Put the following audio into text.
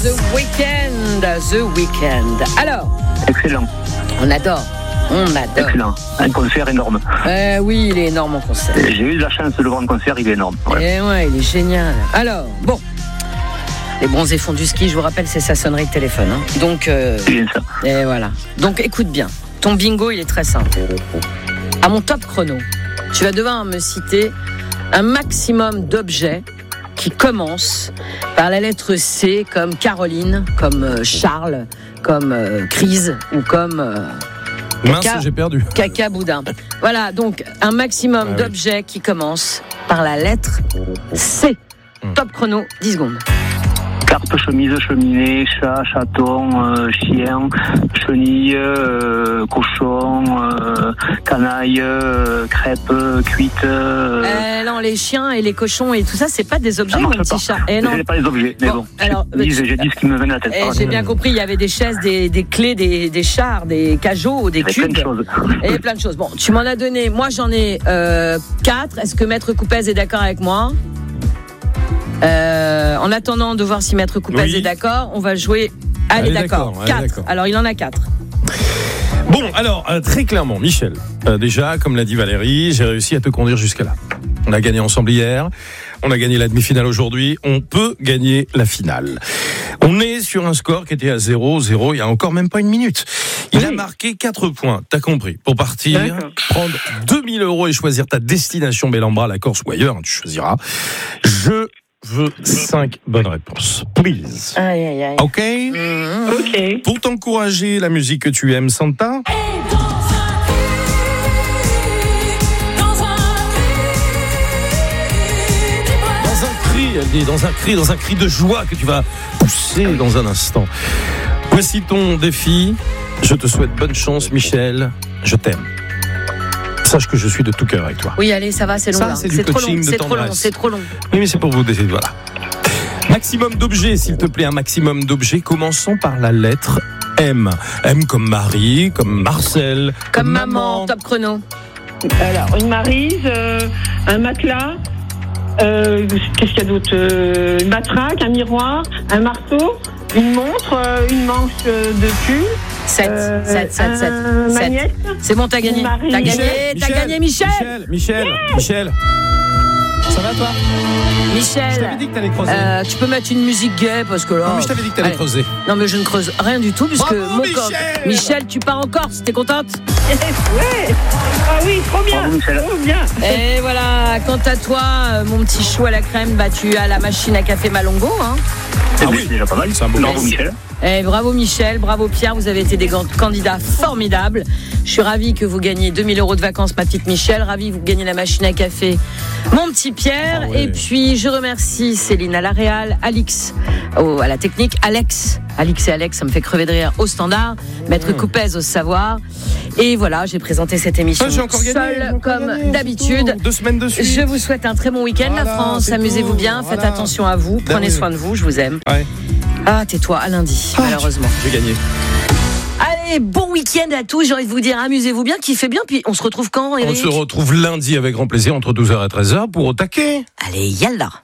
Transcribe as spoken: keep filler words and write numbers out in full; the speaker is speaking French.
The Weeknd, The Weeknd. Alors, excellent. On adore, on adore. Excellent, un concert énorme. Euh, oui, il est énorme en concert. J'ai eu la chance de le voir en concert, il est énorme. Ouais. Et ouais, il est génial. Alors, bon, les bronzés font du ski, je vous rappelle, c'est sa sonnerie de téléphone. Hein. Donc, euh, c'est bien ça. Et voilà. Donc, écoute bien, ton bingo, il est très simple. À mon top chrono, tu vas devoir me citer un maximum d'objets qui commencent par la lettre C, comme Caroline, comme Charles, comme euh, Crise ou comme euh, Mince, Caca, j'ai perdu. Caca Boudin. Voilà, donc un maximum ah, d'objets oui. qui commencent par la lettre C. Hum. Top chrono, dix secondes. Carpe, chemise, cheminée, chat, chaton, euh, chien, chenille, euh, cochon, euh, canaille, euh, crêpe, cuite. Euh... Euh, non, les chiens et les cochons et tout ça, c'est pas des objets, mon petit pas. chat. Et non. C'est pas des objets, mais bon. bon. Alors, j'ai, dit, j'ai dit ce qui me venait à la tête. Et j'ai bien compris, il y avait des chaises, des, des clés, des, des chars, des cajots, des cubes. Plein de choses. Et plein de choses. Bon, tu m'en as donné. Moi, j'en ai euh, quatre. Est-ce que Maître Coupez est d'accord avec moi? Euh, en attendant de voir si Maître Coupez oui. est d'accord, on va jouer. Allez, allez d'accord. d'accord. quatre. D'accord. Alors, il en a quatre. Bon, alors, euh, très clairement, Michel, euh, déjà, comme l'a dit Valérie, j'ai réussi à te conduire jusqu'à là. On a gagné ensemble hier, on a gagné la demi-finale aujourd'hui, on peut gagner la finale. On est sur un score qui était à zéro zéro il y a encore même pas une minute. Il oui. a marqué quatre points, t'as compris, pour partir, D'accord. prendre deux mille euros et choisir ta destination Bellambra, la Corse ou ailleurs, hein, tu choisiras. Je veux cinq bonnes réponses. Please. Aïe, aïe, aïe. OK mmh. OK. Pour t'encourager, la musique que tu aimes, Santa. Elle dit dans un cri, dans un cri de joie que tu vas pousser dans un instant. Voici ton défi. Je te souhaite bonne chance, Michel. Je t'aime. Sache que je suis de tout cœur avec toi. Oui, allez, ça va, c'est long. Ça, là. c'est, c'est du trop coaching long, de c'est trop long, c'est trop long. Oui, mais c'est pour vous décider. Voilà. Maximum d'objets, s'il te plaît, un maximum d'objets. Commençons par la lettre M. M comme Marie, comme Marcel, comme, comme maman. maman. Top chrono. Alors, une maryse, euh, un matelas. Euh, qu'est-ce qu'il y a d'autre euh, une matraque, un miroir, un marteau, une montre, euh, une manche de pull. sept, euh, sept, sept, sept. C'est bon, t'as gagné. T'as gagné, Michel, t'as Michel, gagné, Michel. Michel, Michel, yes. Michel. Ça va, toi? Michel, je t'avais dit que t'allais creuser. Euh, tu peux mettre une musique gay parce que là. Non, mais je t'avais dit que t'allais allez. creuser. Non, mais je ne creuse rien du tout puisque Bravo, mon Michel. corps. Michel, tu pars en Corse, t'es contente? Ouais. Ah oui, trop bien. Bravo, Michel. Trop bien. Et voilà, quant à toi, mon petit chou à la crème, bah tu as la machine à café Malongo, hein. Ah oui, c'est déjà pas mal. C'est un beau bravo, Michel. Eh, bravo Michel, bravo Pierre, vous avez été des candidats formidables. Je suis ravie que vous gagniez deux mille euros de vacances, ma petite Michel. Ravie que vous gagnez la machine à café, mon petit Pierre. Ah ouais. Et puis je remercie Céline à la réal, Alix oh, à la technique, Alex. Alix et Alex, ça me fait crever de rire au standard. Maître mmh. Coupez au savoir. Et voilà, j'ai présenté cette émission ah, seule comme gagné, d'habitude. Deux semaines de suite. Je vous souhaite un très bon week-end, voilà, la France. Amusez-vous bien, voilà. Faites attention à vous, prenez soin de vous, je vous aime. Ouais. Ah, tais-toi, à lundi, ah, malheureusement. J'ai gagné. Allez, bon week-end à tous. J'ai envie de vous dire, amusez-vous bien, kiffez bien. Puis on se retrouve quand, Eric? On se retrouve lundi avec grand plaisir entre douze heures et treize heures pour Au taquet. Allez, yallah.